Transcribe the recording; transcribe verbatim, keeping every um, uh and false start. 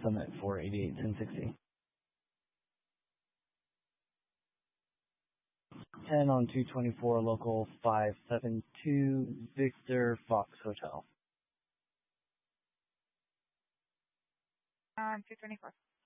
Summit for eighty-eight ten sixty. ten on two twenty-four, local five seven two, Victor Fox Hotel. On two twenty-four.